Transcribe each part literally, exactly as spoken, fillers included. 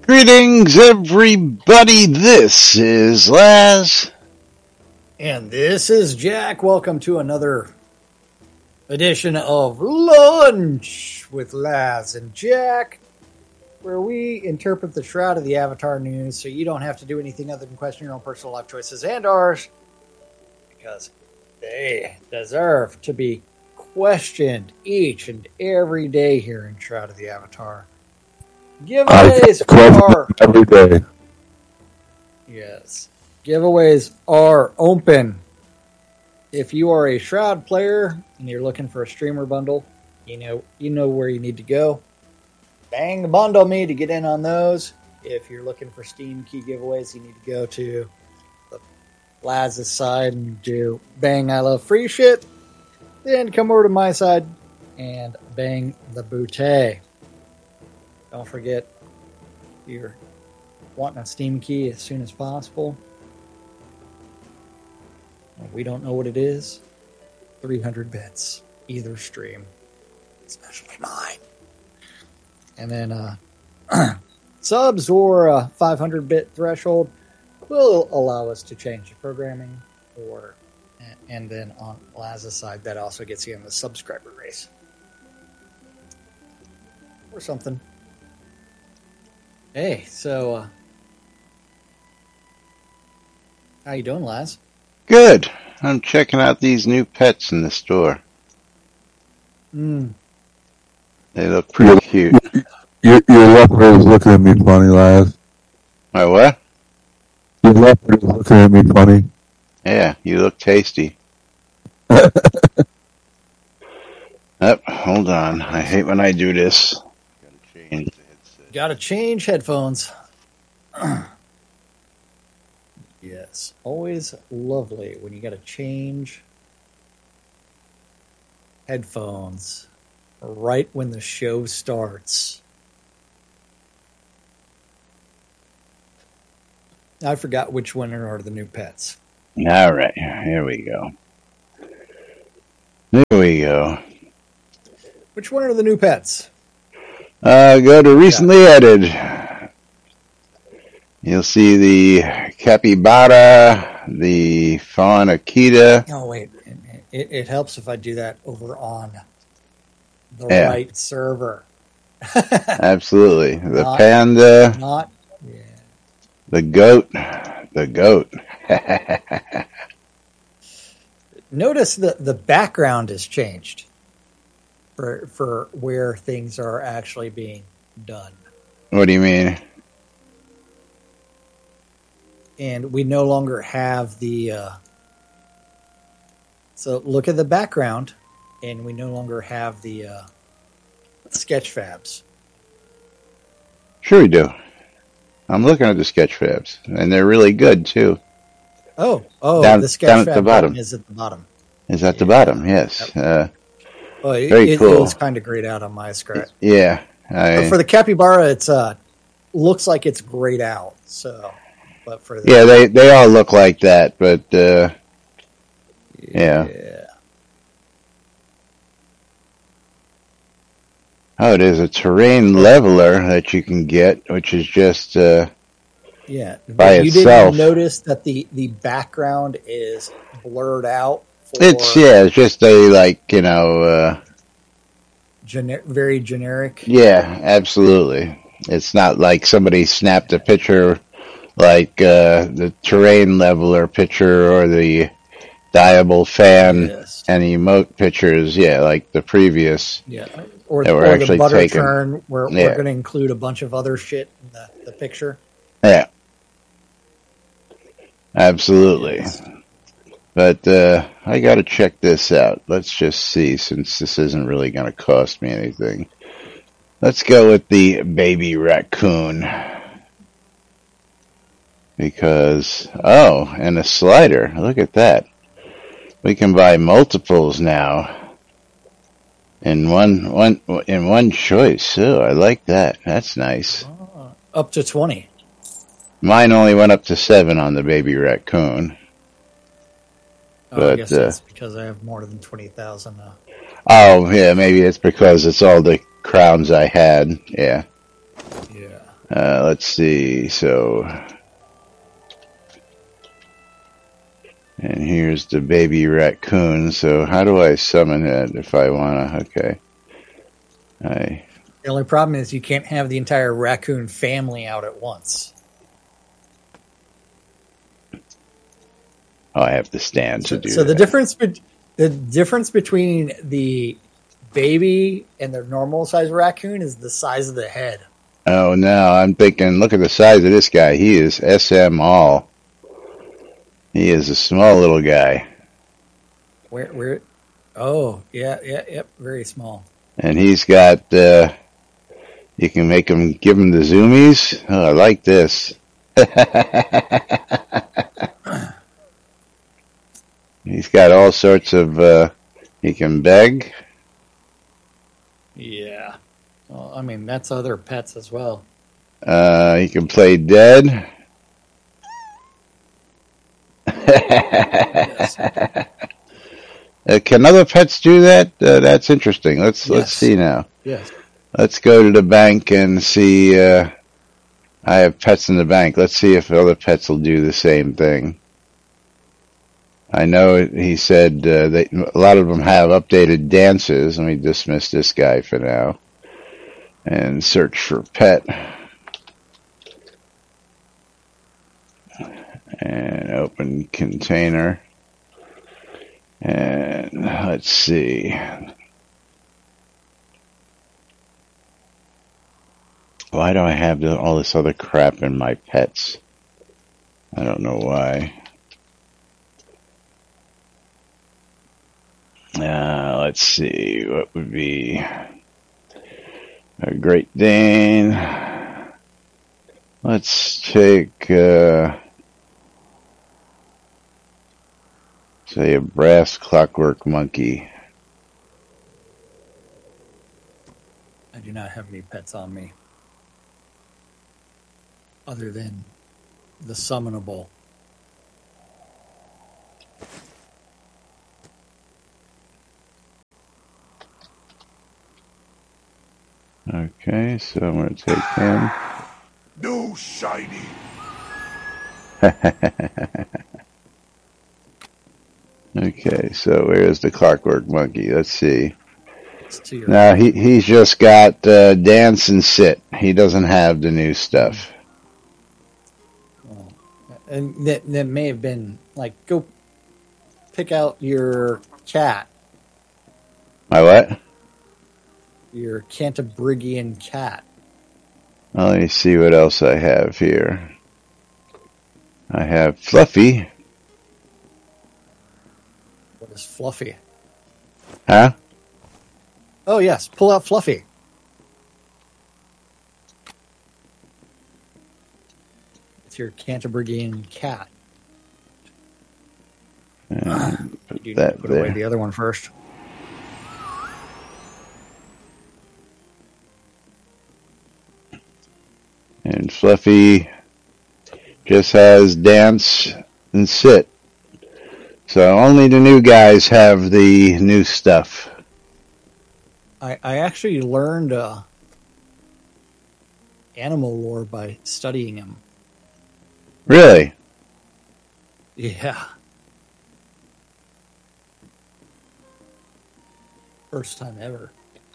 Greetings, everybody. This is Laz. And this is Jack. Welcome to another edition of Lunch with Laz and Jack, where we interpret the shroud of the Avatar news so you don't have to do anything other than question your own personal life choices and ours, because they deserve to be questioned each and every day here in Shroud of the Avatar. Giveaways are every day. Yes. Giveaways are open. If you are a Shroud player and you're looking for a streamer bundle, you know you know where you need to go. Bang the bundle me to get in on those. If you're looking for Steam key giveaways, you need to go to the Laz's side and do Bang I Love Free Shit. Then come over to my side and bang the bootay. Don't forget, you're wanting a Steam key as soon as possible. We don't know what it is. three hundred bits, either stream, especially mine. And then uh, subs or a five hundred bit threshold will allow us to change the programming. Or and then on Laz's side, that also gets you in the subscriber race or something. Hey, so uh, how you doing, Laz? Good. I'm checking out these new pets in the store. Mm. They look pretty cute. Your, your leopard is looking at me funny, Laz. My what? Your leopard is looking at me funny. Yeah, you look tasty. Oh, hold on. I hate when I do this. Gotta change the headset. Gotta change headphones. Yes, always lovely when you gotta change headphones right when the show starts. I forgot which one are the new pets. All right, here we go. There we go. Which one are the new pets? Uh, go to recently yeah. added. You'll see the capybara, the fawn akita. Oh, wait. It, it helps if I do that over on the yeah. right server. Absolutely. The not, panda. Not, yeah. The goat. The goat. Notice that the background has changed for for where things are actually being done. What do you mean? And we no longer have the... Uh, so look at the background, and we no longer have the uh, sketch fabs. Sure we do. I'm looking at the sketch fabs, and they're really good, too. Oh, oh, down, the sketch down at fab the bottom. is at the bottom. Is at yeah. the bottom, yes. Yep. Uh, well, it, very it, cool. It was kind of grayed out on my screen. Yeah. I, but for the capybara, it's uh, looks like it's grayed out, so... But for the, yeah, they, they all look like that, but uh, yeah. yeah. Oh, there's a terrain leveler that you can get, which is just uh, yeah. by you itself. You didn't notice that the, the background is blurred out? For it's yeah, it's just a like you know, uh, gener- very generic. Yeah, absolutely. It's not like somebody snapped a picture. Like uh, the terrain leveler picture or the diable fan yes. and emote pictures, yeah, like the previous. Yeah, or, that were or actually the butter taken. turn, where yeah. we're going to include a bunch of other shit in the, the picture. Yeah, absolutely. Yes. But uh, I got to check this out. Let's just see, since this isn't really going to cost me anything. Let's go with the baby raccoon. Because, oh, and a slider. Look at that. We can buy multiples now. In one, one, in one choice. Oh, I like that. That's nice. Oh, up to twenty. Mine only went up to seven on the baby raccoon. Oh, but, I guess uh, that's because I have more than twenty thousand now. Oh, yeah, maybe it's because it's all the crowns I had. Yeah. Yeah. Uh, let's see. So, and here's the baby raccoon. So how do I summon it if I want to? Okay. I, The only problem is you can't have the entire raccoon family out at once. oh, I have to stand So, to do so the that. difference be- the difference between the baby and the normal size raccoon is the size of the head. Oh, no, I'm thinking, look at the size of this guy. He is S M all. He is a small little guy. Where where oh, yeah, yeah, yep, very small. And he's got, uh, you can make him, give him the zoomies. Oh, I like this. He's got all sorts of, uh, he can beg. Yeah. Well, I mean, that's other pets as well. Uh, he can play dead. Yes. Uh, can other pets do that? Uh, that's interesting. Let's let's Yes. see now. Yes. Let's go to the bank and see. Uh, I have pets in the bank. Let's see if other pets will do the same thing. I know he said uh, that a lot of them have updated dances. Let me dismiss this guy for now and search for pet. And open container. And let's see. Why do I have the, all this other crap in my pets? I don't know why. Uh, let's see. What would be a Great Dane? Let's take, uh, say, a brass clockwork monkey. I do not have any pets on me. Other than the summonable. Okay, so I'm going to take him. No shiny. Okay, so where's the clockwork monkey? Let's see. It's to your Now he he's just got uh, dance and sit. He doesn't have the new stuff. well, and that that may have been like go pick out your cat, My what? your Cantabrigian cat. Well, let me see what else I have here. I have Fluffy. What is Fluffy? Huh? Oh yes, pull out Fluffy. It's your Cantabrigian cat. And put You that put away there. the other one first. And Fluffy just has dance and sit. So only the new guys have the new stuff. I, I actually learned uh, animal lore by studying him. Really? Yeah. First time ever.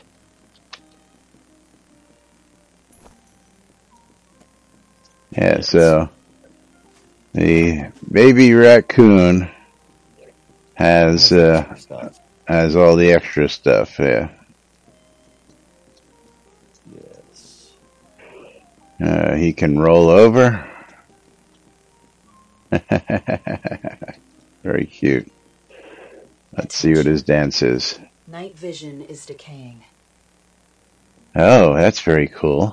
Yeah, Yes. so the baby raccoon has uh, Stuff. has all the extra stuff, yeah. Yes. Uh, he can roll over. Very cute. Let's see what his dance is. Night vision is decaying. Oh, that's very cool.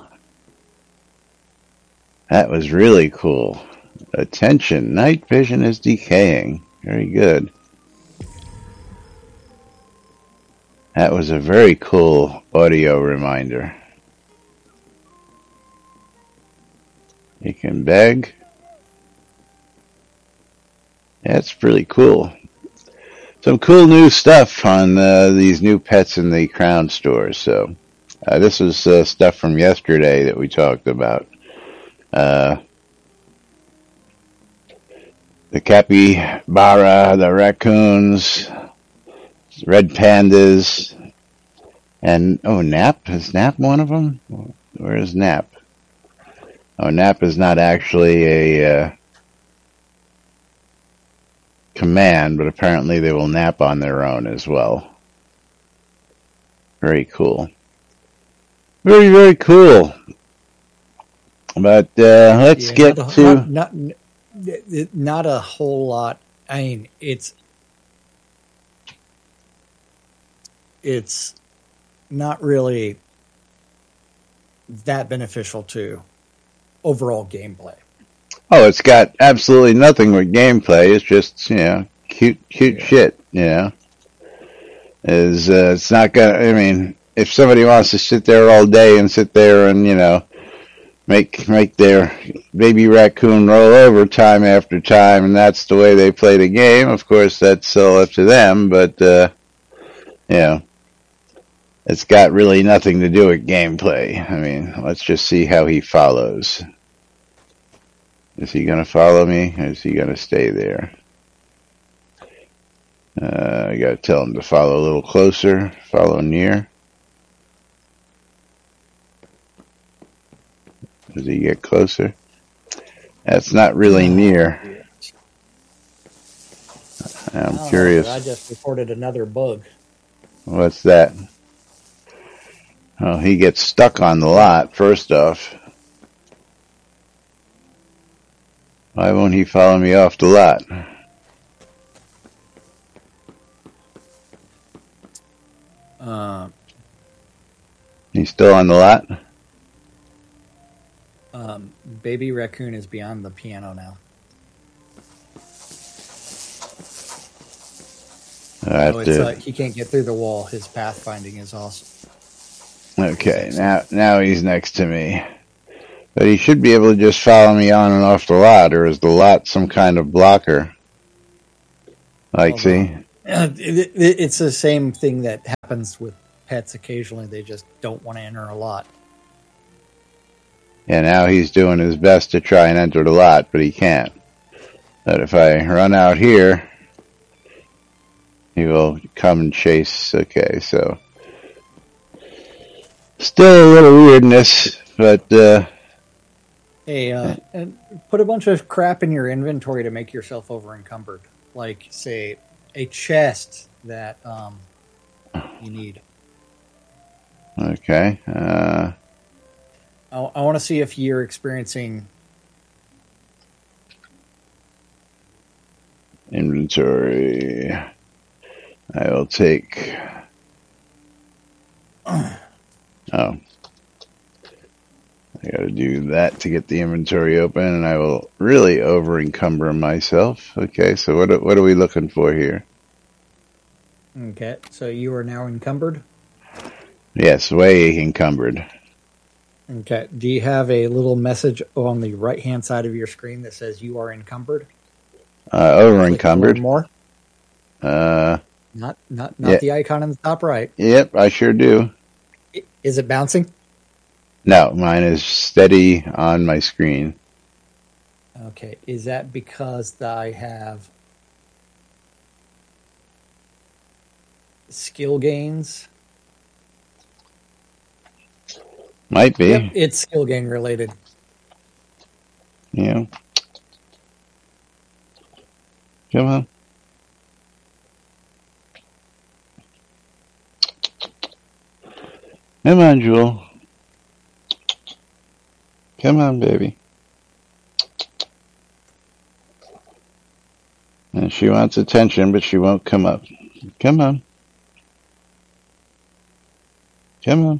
That was really cool. Attention, night vision is decaying. Very good. That was a very cool audio reminder. You can beg. That's really cool. Some cool new stuff on uh, these new pets in the Crown stores. So uh, this was uh, stuff from yesterday that we talked about. Uh, the capybara, the raccoons, red pandas, and oh, Nap? Is Nap one of them? Where is Nap? Oh, Nap is not actually a uh, command, but apparently they will nap on their own as well. Very cool. Very, very cool. But uh, let's Yeah, get not a, to... not, not, not a whole lot. I mean, it's it's not really that beneficial to overall gameplay. Oh, it's got absolutely nothing with gameplay. It's just, you know, cute, cute Yeah. shit, you know. Is uh, it's not gonna, I mean, if somebody wants to sit there all day and sit there and, you know, make make their baby raccoon roll over time after time, and that's the way they play the game, of course, that's all up to them, but, uh, you know, it's got really nothing to do with gameplay. I mean, let's just see how he follows. Is he going to follow me, or is he going to stay there? Uh, I got to tell him to follow a little closer, follow near. Does he get closer? That's not really near. I'm I curious. I just reported another bug. What's that? Oh, he gets stuck on the lot, first off. Why won't he follow me off the lot? Uh, He's still on the lot? um, baby raccoon is beyond the piano now. I Oh, have it's to... uh, he can't get through the wall. His pathfinding is awesome. Okay, now now he's next to me. But he should be able to just follow me on and off the lot, or is the lot some kind of blocker? Like, Although, see? uh, it, it, it's the same thing that happens with pets occasionally. They just don't want to enter a lot. Yeah, now he's doing his best to try and enter the lot, but he can't. But if I run out here, he will come and chase. Okay, so... Still a little weirdness, but... Uh, Hey, uh, and put a bunch of crap in your inventory to make yourself over encumbered. Like, say, a chest that um, you need. okay. Uh, I, I want to see if you're experiencing... inventory. I will take... Oh. I gotta do that to get the inventory open, and I will really over encumber myself. Okay, so what what are we looking for here? Okay, so you are now encumbered? Yes, way encumbered. Okay, do you have a little message on the right-hand side of your screen that says you are encumbered? Uh, over Click encumbered. learn more? Uh, Not, not, not yeah. the icon in the top right. Yep, I sure do. Is it bouncing? No, mine is steady on my screen. Okay, is that because I have skill gains? Might be. Yep, it's skill gain related. Yeah. Come on. Come on, Jewel. Come on, baby. And she wants attention, but she won't come up. Come on. Come on.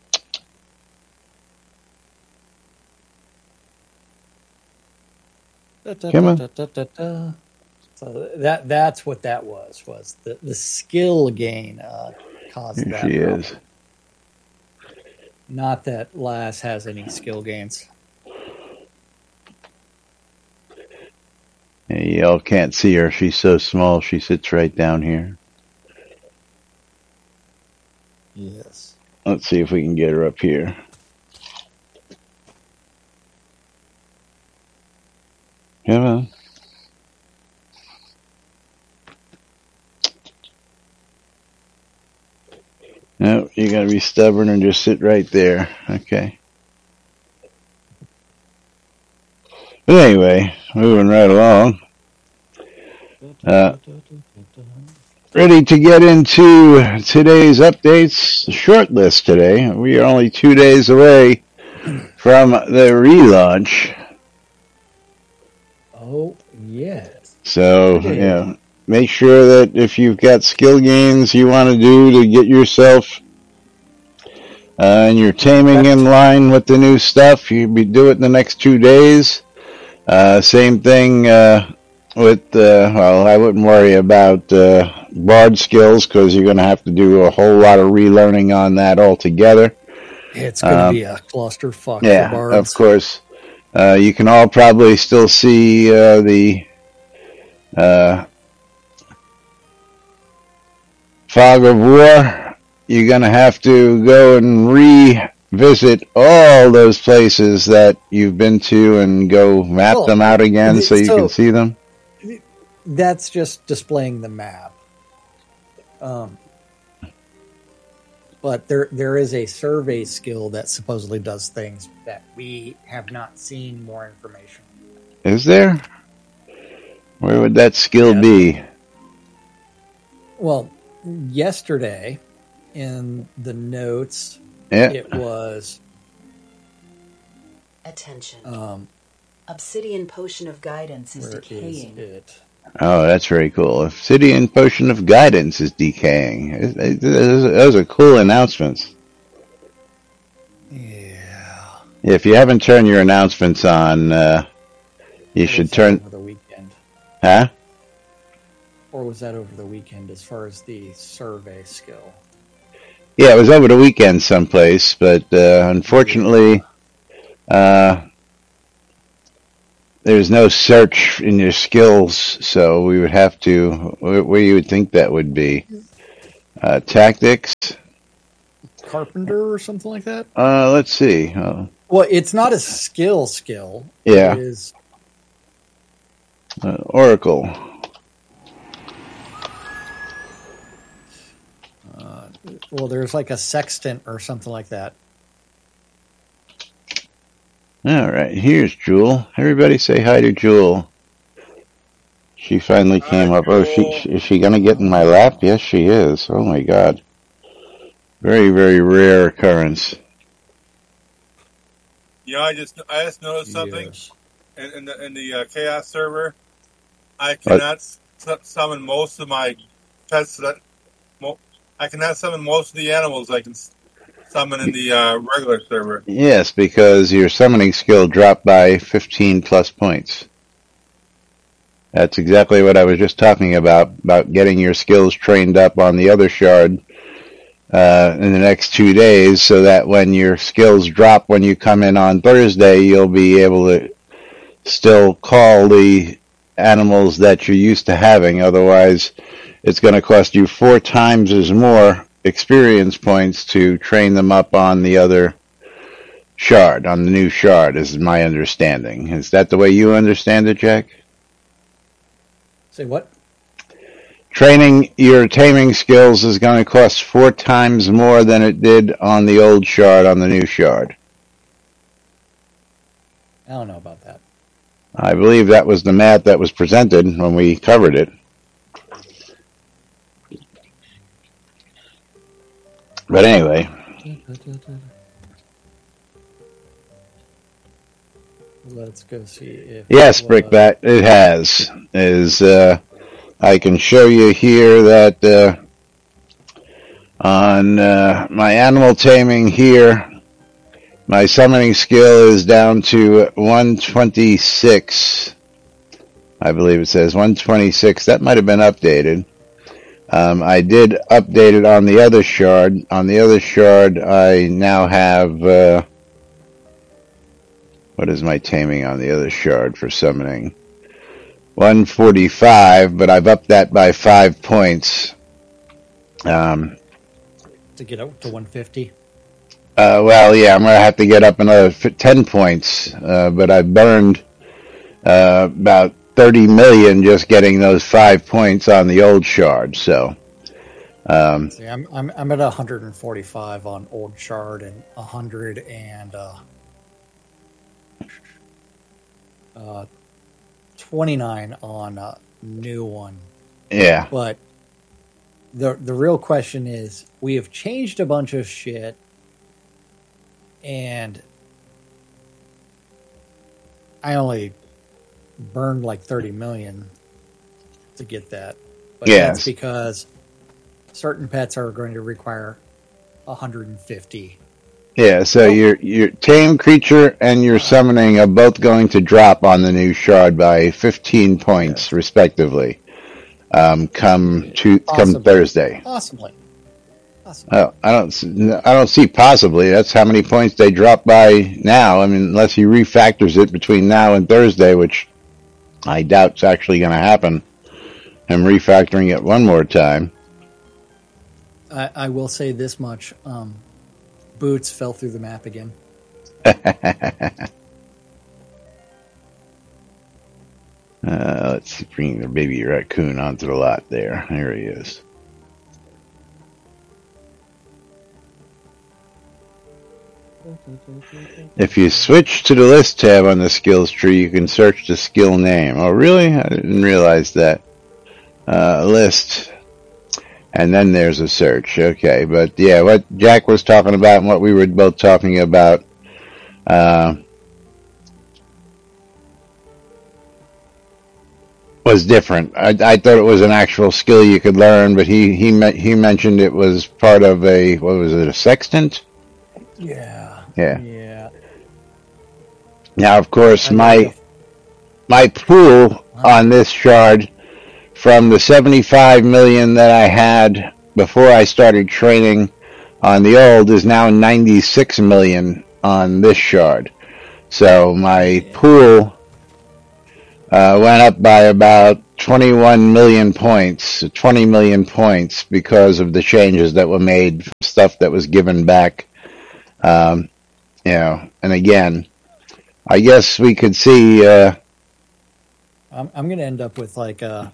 Come on. Da, da, da, da. So that that's what that was, was the, the skill gain uh, caused Here that she problem. is. Not that Lass has any skill gains. Yeah, y'all can't see her. She's so small. She sits right down here. Yes. Let's see if we can get her up here. Come on. No, you gotta be stubborn and just sit right there. Okay. But anyway, moving right along. Uh, ready to get into today's updates. The short list today. We are only two days away from the relaunch. Oh, yes. So, you know, make sure that if you've got skill gains you want to do to get yourself uh, and your taming in line with the new stuff, you be do it in the next two days. Uh, same thing uh, with, uh, well, I wouldn't worry about uh, bard skills because you're going to have to do a whole lot of relearning on that altogether. It's going to Um, be a clusterfuck yeah, for bards. of course. Uh, you can all probably still see uh, the uh, Fog of War. You're going to have to go and revisit all those places that you've been to and go map Well, them out again so you so- can see them. That's just displaying the map. Um, but there there is a survey skill that supposedly does things that we have not seen more information. Is there? Where would that skill Yeah. be? Well, yesterday in the notes, Yeah. it was Attention. um, Obsidian potion of guidance is where is decaying. it? Oh, that's very cool. Obsidian Potion of Guidance is decaying. It- it- Those are cool announcements. Yeah, If you haven't turned your announcements on, uh, you Or should was that turn... over the weekend, Huh? or was that over the weekend as far as the survey skill? Yeah, it was over the weekend someplace, but uh, unfortunately, uh, there's no search in your skills, so we would have to... Where, where you would think that would be? Uh, tactics? Carpenter or something like that? Uh, let's see. Uh, Well, it's not a skill skill. Yeah. It is uh, Oracle. uh, well, there's like a sextant or something like that. All right, here's Jewel. Everybody say hi to Jewel. She finally came Hi, up. Oh, she Jewel. is she gonna get in my lap? Yes, she is. Oh my God. Very, very rare occurrence. Yeah, I just I just noticed something Yes. in, in the in the uh, chaos server. I cannot s- summon most of my pets. That mo- I cannot summon most of the animals I can s- summon in the uh, regular server. Yes, because your summoning skill dropped by fifteen plus points. That's exactly what I was just talking about, about getting your skills trained up on the other shard uh, in the next two days so that when your skills drop when you come in on Thursday, you'll be able to still call the animals that you're used to having. Otherwise, it's going to cost you four times as more experience points to train them up on the other shard, on the new shard, is my understanding. Is that the way you understand it, Jack? Say what? Training your taming skills is going to cost four times more than it did on the old shard on the new shard. I don't know about that. I believe that was the math that was presented when we covered it. But anyway, Let's go see if yes, it was- Brickbat, it has. Is uh, I can show you here that uh, on uh, my animal taming here, my summoning skill is down to one twenty-six. I believe it says one twenty-six. That might have been updated. Um, I did update it on the other shard. On the other shard, I now have... Uh, what is my taming on the other shard for summoning? one forty-five, but I've upped that by five points. Um, to get up to one fifty. uh, well, yeah, I'm going to have to get up another f- ten points, uh, but I've burned uh, about thirty million just getting those five points on the old shard. So, um, See, I'm I'm I'm at one hundred forty-five on old shard and one hundred and uh, uh, twenty-nine on uh, new one. yeah, But the the real question is, we have changed a bunch of shit, and I only burned like thirty million to get that. But Yes. that's because certain pets are going to require one hundred fifty. yeah. So your your tame creature and your summoning are both going to drop on the new shard by fifteen points, Yes. respectively. Um, come to come Possibly. Thursday. Possibly. Possibly. Oh, I don't, s- I don't see possibly. That's how many points they drop by now. I mean, unless he refactors it between now and Thursday, which I doubt's actually going to happen. Him refactoring it one more time. I, I will say this much. Um, Boots fell through the map again. Uh, let's see, bring the baby raccoon onto the lot there. There he is. If you switch to the list tab on the skills tree, you can search the skill name. Oh, really? I didn't realize that. Uh, list. And then there's a search. Okay, but yeah, what Jack was talking about and what we were both talking about, uh, was different. I, I thought it was an actual skill you could learn, but he he me- he mentioned it was part of a, what was it, a sextant? Yeah. Yeah. Yeah. Now, of course, I my think my pool on this shard from the seventy-five million that I had before I started training on the old is now ninety-six million on this shard. So my pool uh, went up by about twenty-one million points, twenty million points because of the changes that were made, stuff that was given back. Um, you know, and again, I guess we could see. Uh, I'm I'm gonna end up with like a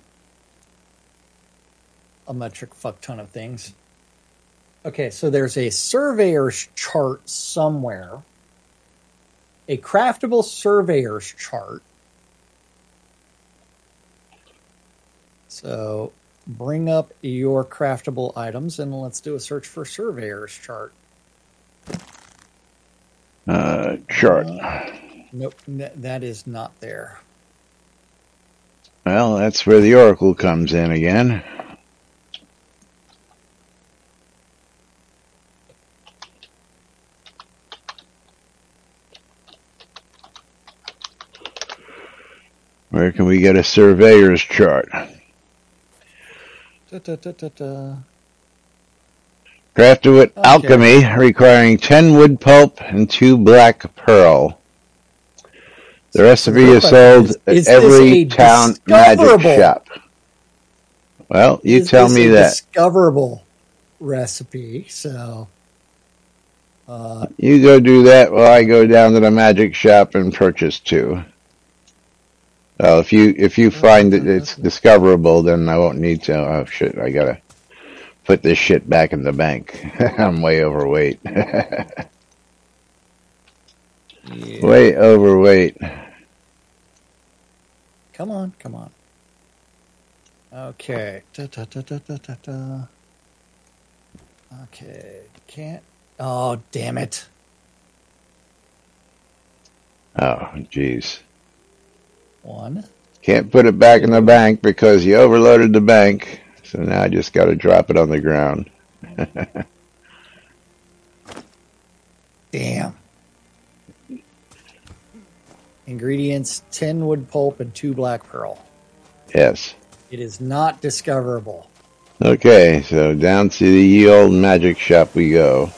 a metric fuck ton of things. Okay, so there's a surveyor's chart somewhere, a craftable surveyor's chart. So bring up your craftable items and let's do a search for surveyor's chart. uh, chart. Uh, nope, n- that is not there. Well, that's where the Oracle comes in again. Where can we get a surveyor's chart? Da, da, da, da, da. Crafted with Okay. alchemy, requiring ten wood pulp and two black pearl. The recipe real is question sold is, at is this every a town magic discoverable- shop. Well, you Is tell this me a that. discoverable recipe? So, uh, You go do that while I go down to the magic shop and purchase two. Well, if you if you find that it's discoverable, then I won't need to. Oh shit! I gotta put this shit back in the bank. I'm way overweight. yeah. Way overweight. Come on, come on. Okay. Da, da, da, da, da, da, da. Okay. Can't. Oh, damn it. Oh, jeez. One. Can't put it back in the bank because you overloaded the bank. So now I just got to drop it on the ground. Damn. Ingredients: ten wood pulp and two black pearl. Yes. It is not discoverable. Okay, so down to the ye old magic shop we go.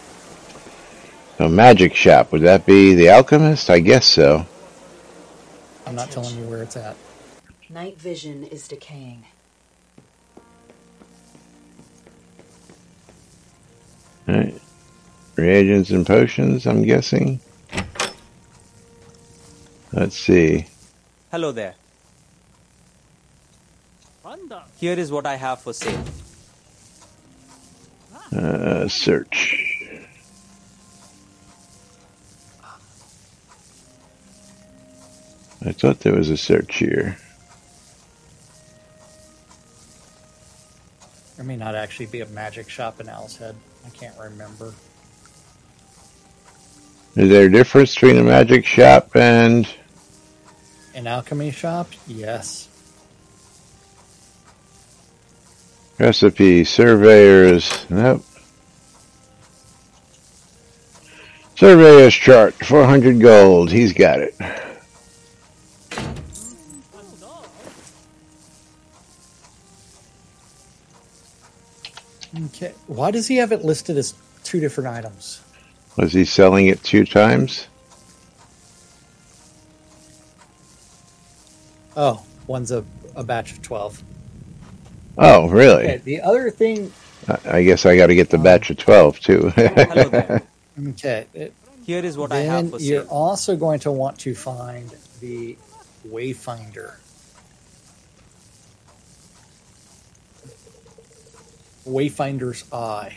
So magic shop, would that be the alchemist? I guess so. I'm not telling you where it's at. Night vision is decaying. All right. Reagents and potions, I'm guessing. Let's see. Hello there. Here is what I have for sale. Uh, search. I thought there was a search here. There may not actually be a magic shop in Owl's Head. I can't remember. Is there a difference between a magic shop and... An alchemy shop? Yes. Recipe, surveyors, nope. Surveyor's chart, four hundred gold, he's got it. Okay. Why does he have it listed as two different items? Was he selling it two times? Oh, one's a, a batch of twelve. Oh, really? Okay, the other thing... I guess I got to get the batch of twelve, too. Hello there. Okay. It, Here is what I have then for you're sale. also going to want to find the Wayfinder. Wayfinder's Eye.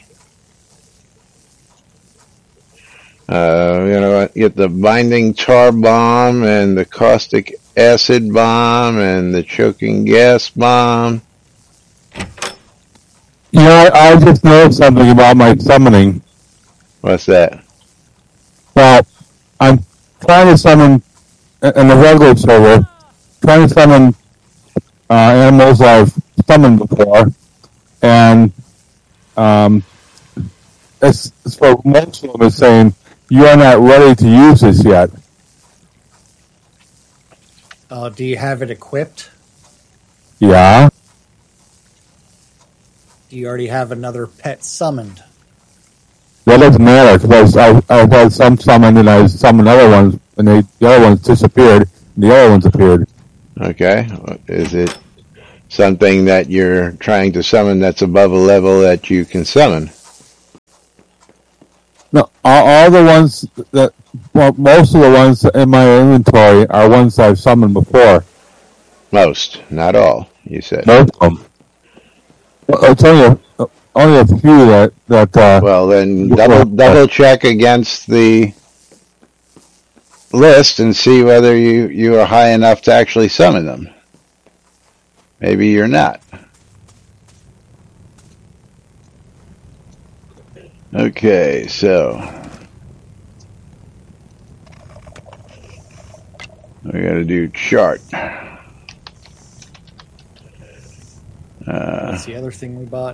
Uh, you know, get the binding tar bomb and the caustic acid bomb and the choking gas bomb. You know, I, I just noticed something about my summoning. What's that? Well, I'm trying to summon, in the regular server, trying to summon uh, animals I've summoned before, and um, it's, so most of them is saying, you are not ready to use this yet. Uh, do you have it equipped? Yeah? Do you already have another pet summoned? That doesn't matter, because I've, I've had some summoned, and I summoned other ones, and they, the other ones disappeared, and the other ones appeared. Okay. Is it something that you're trying to summon that's above a level that you can summon? No, all, all the ones that, well, most of the ones in my inventory are ones I've summoned before. Most, not all, you said. Most of them. Well, it's only a, only a few that, that, uh... Well, then double, double check against the list and see whether you, you are high enough to actually summon them. Maybe you're not. Okay, so we got to do chart. Uh, What's the other thing we bought?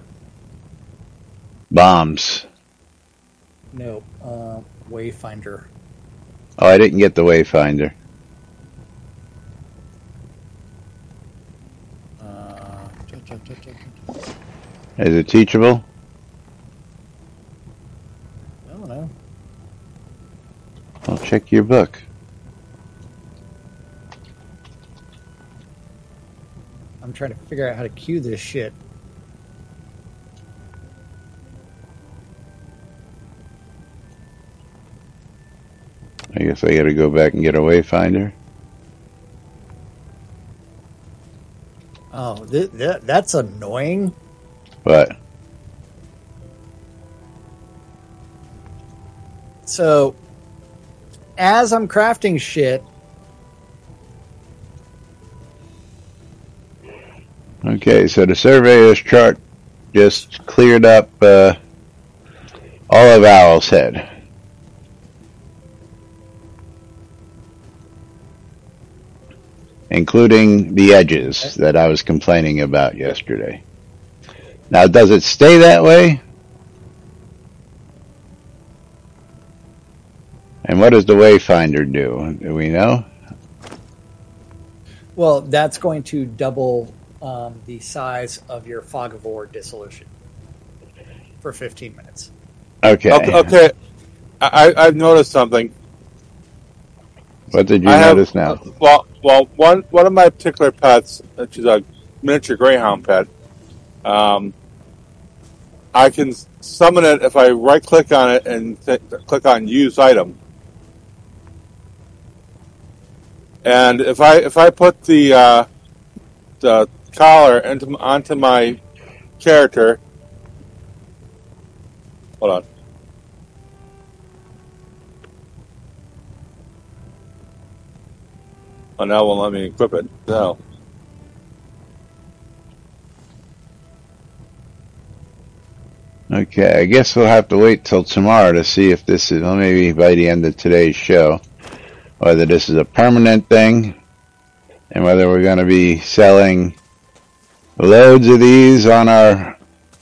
bombs. No, uh, Wayfinder. Oh, I didn't get the Wayfinder. Uh, Is it teachable? I don't know. I'll check your book. I'm trying to figure out how to cue this shit. I guess I got to go back and get a Wayfinder. Oh, th- th- that's annoying. What? So, as I'm crafting shit, Okay, so the surveyor's chart just cleared up uh, all of Owl's Head. Including the edges that I was complaining about yesterday. Now, does it stay that way? And what does the Wayfinder do? Do we know? well, that's going to double um, the size of your Fog of War dissolution for fifteen minutes. Okay. Okay, okay. I, I've noticed something. What did you I have- notice now? Well, well, one one of my particular pets, which is a miniature greyhound pet, um, I can summon it if I right click on it and th- click on use item. And if I if I put the uh, the collar into onto my character, hold on. Oh, now it won't let me equip it. No. Okay, I guess we'll have to wait till tomorrow to see if this is, well, maybe by the end of today's show, whether this is a permanent thing and whether we're going to be selling loads of these on our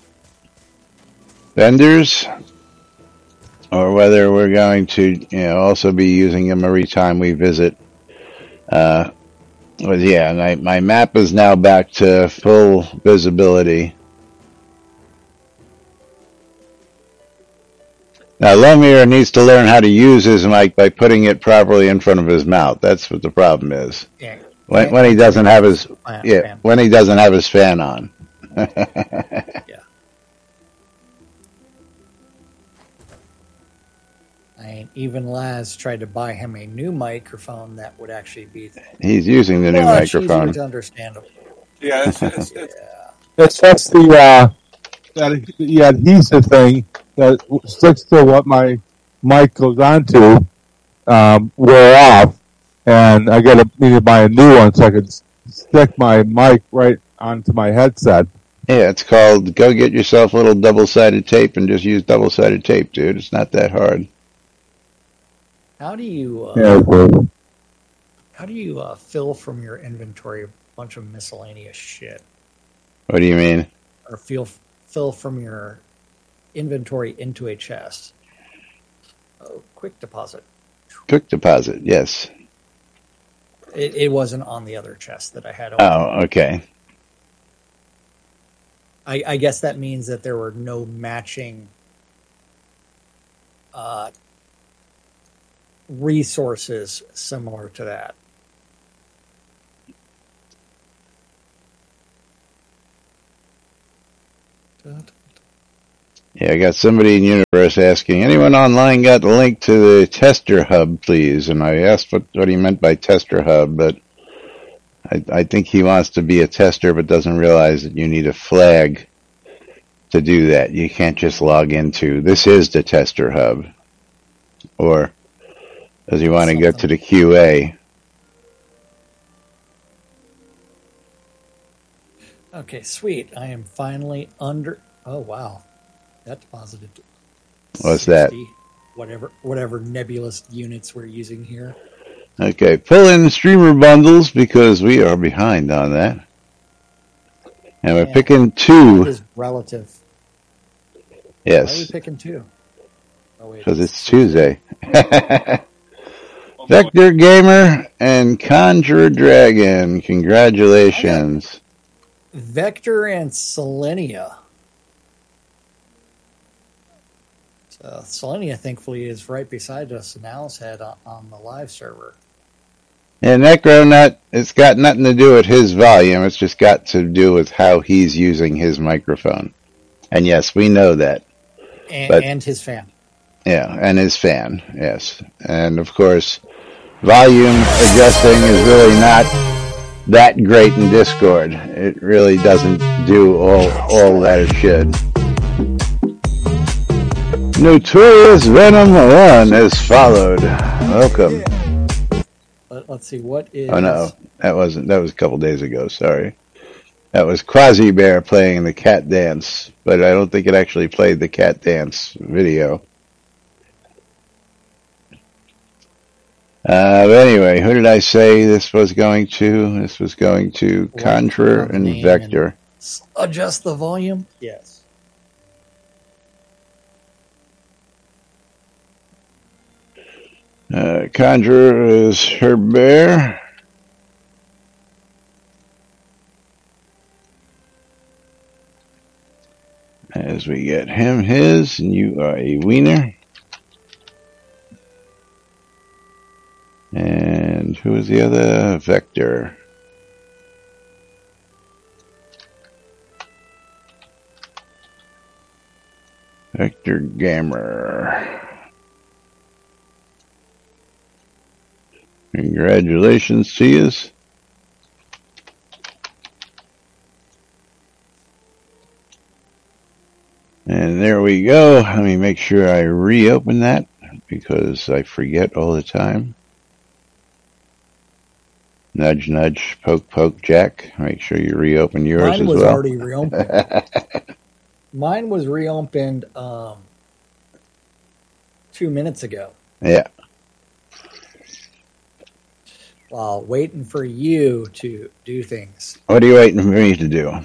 vendors, or whether we're going to, you know, also be using them every time we visit. Uh, but yeah, my, my map is now back to full visibility. Now, Lomir needs to learn how to use his mic by putting it properly in front of his mouth. That's what the problem is. Yeah. When, when he doesn't have his, Fan, yeah, fan. when he doesn't have his fan on. Yeah. I mean, even Laz tried to buy him a new microphone that would actually be He's using the new much easier microphone. to understand. Yeah, it's it's, it's Yeah. It's just the uh, that the adhesive thing that sticks to what my mic goes onto um, wear off, and I got to need to buy a new one so I could s- stick my mic right onto my headset. Yeah, it's called, go get yourself a little double-sided tape and just use double-sided tape, dude. It's not that hard. How do you uh, Yeah, okay. how do you uh, fill from your inventory a bunch of miscellaneous shit, What do you mean? or feel fill from your inventory into a chest? Oh, quick deposit. Quick deposit, yes. It, it wasn't on the other chest that I had open. Oh, okay. I, I guess that means that there were no matching uh, resources similar to that. Yeah, I got somebody in Universe asking, anyone online got the link to the tester hub, please? And I asked what, what he meant by tester hub, but I, I think he wants to be a tester but doesn't realize that you need a flag to do that. You can't just log into, this is the tester hub. Or does he want to go to the Q A? Okay, sweet. I am finally under. Oh wow, that deposited. What's that? sixty, Whatever, whatever nebulous units we're using here. Okay, pull in streamer bundles because we are behind on that. And we're Yeah. picking That two. is relative. Why are we Yes, picking two? Oh wait, because it's Tuesday. Vector Gamer and Conjure Dragon, congratulations. Vector and Selenia. So Selenia, thankfully, is right beside us in Al's head on, on the live server. And Necronut, it's got nothing to do with his volume, it's just got to do with how he's using his microphone. And yes, we know that. And, But- and his fan. Yeah, and his fan, yes. And of course, volume adjusting is really not that great in Discord. It really doesn't do all, all that it should. Notorious Venom one is followed. Welcome. Let, let's see, what is... Oh no, that wasn't, that was a couple days ago, sorry. That was Quasi Bear playing the cat dance, but I don't think it actually played the cat dance video. Uh, but anyway, who did I say this was going to? This was going to Conjurer Right, and name Vector. and s- adjust the volume? Yes. Uh, Conjurer is her bear. As we get him his, and you are a wiener. And who is the other? Vector. Vector Gamer. Congratulations to you. And there we go. Let me make sure I reopen that because I forget all the time. Nudge, nudge, poke, poke, Jack. Make sure you reopen yours Mine as was well. already reopened. Mine was reopened um, two minutes ago. Yeah. While waiting for you to do things. What are you waiting for me to do?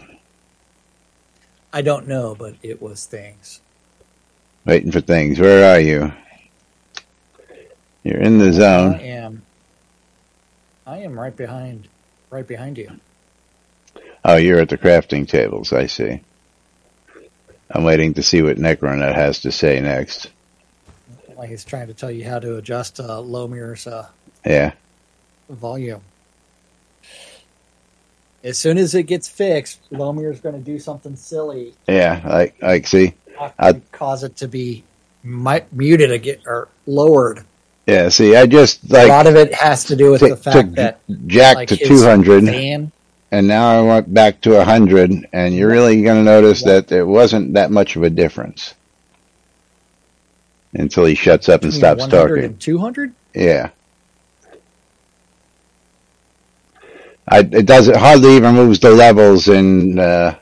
I don't know, but it was things. Waiting for things. Where are you? You're in the zone. I am. I am right behind, right behind you. Oh, you're at the crafting tables. I see. I'm waiting to see what Necronet has to say next. Like he's trying to tell you how to adjust uh, Lomir's uh, Yeah. volume. As soon as it gets fixed, Lomir's going to do something silly. Yeah, like, like, see, I, cause it to be mi- muted again or lowered. Yeah, see, I just like a lot of it has to do with t- the fact that Jack like to his two hundred, fan, and now I went back to one hundred, and you're really going to notice that there wasn't that much of a difference until he shuts up and stops one hundred talking. and two hundred? Yeah. I, it does it hardly even moves the levels in uh,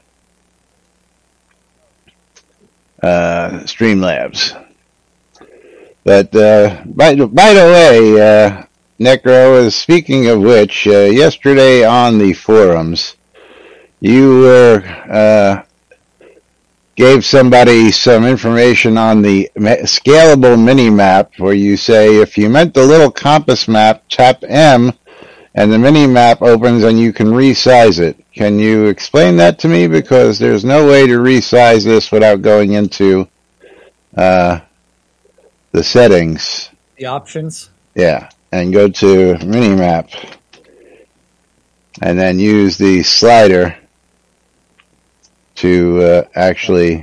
uh, Streamlabs. But uh, by by the way, uh, Necro, is speaking of which, uh, yesterday on the forums, you were uh, gave somebody some information on the scalable mini map, where you say if you meant the little compass map, tap M. And the mini map opens and you can resize it. Can you explain that to me? Because there's no way to resize this without going into uh, the settings. The options? Yeah. And go to mini map. And then use the slider to uh, actually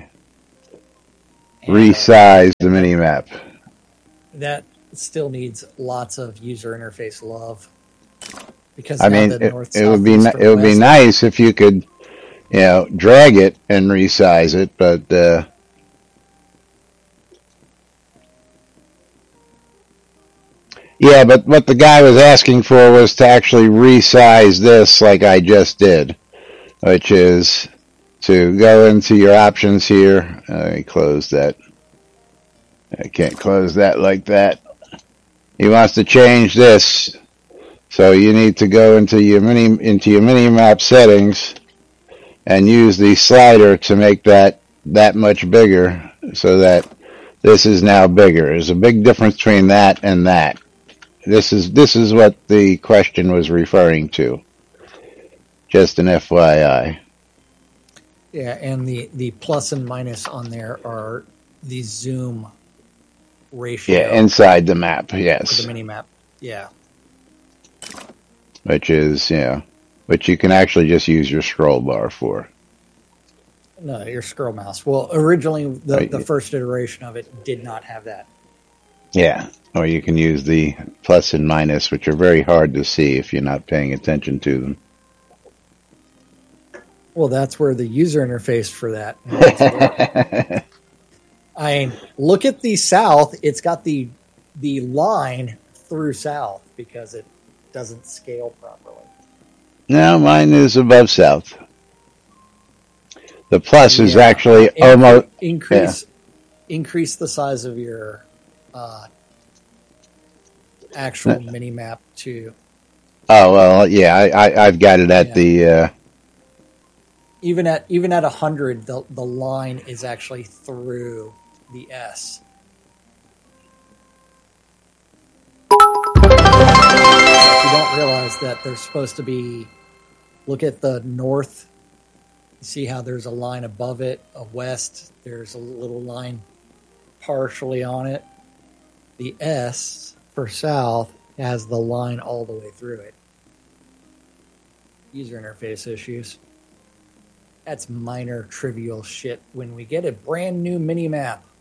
resize the mini map. That still needs lots of user interface love. Because I now mean, the it, north, it would south, be east, it or would be west- nice if you could, you know, drag it and resize it, but uh, yeah, but what the guy was asking for was to actually resize this like I just did, which is to go into your options here. Let me close that. I can't close that like that. He wants to change this. So you need to go into your mini into your mini map settings and use the slider to make that that much bigger, so that this is now bigger. There's a big difference between that and that. This is this is what the question was referring to. Just an F Y I. Yeah, and the, the plus and minus on there are the zoom ratio. Yeah, inside the map, yes. For the mini map. Yeah. Which is, you know, which you can actually just use your scroll bar for. No, your scroll mouse. Well, originally the, Right. the first iteration of it did not have that. Yeah, or you can use the plus and minus, which are very hard to see if you're not paying attention to them. Well, that's where the user interface for that. I mean, look at the south. It's got the the line through south because it doesn't scale properly. No, mine is above south. The plus is Yeah. actually Incre- almost increase increase the size of your uh, actual mini map to Oh well, yeah, I, I I've got it at Yeah. the. Uh, even at even at a hundred. The the line is actually through the S. You don't realize that there's supposed to be. Look at the north. You see how there's a line above it, a west. There's a little line partially on it. The S for south has the line all the way through it. User interface issues. That's minor, trivial shit when we get a brand new mini map.